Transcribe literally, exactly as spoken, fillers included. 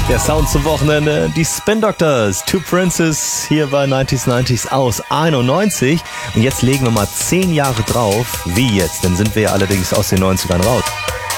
Der Sound zum Wochenende, die Spin Doctors, Two Princes, hier bei neunzig neunzig aus einundneunzig. Und jetzt legen wir mal zehn Jahre drauf. Wie jetzt? Dann sind wir ja allerdings aus den neunzigern raus.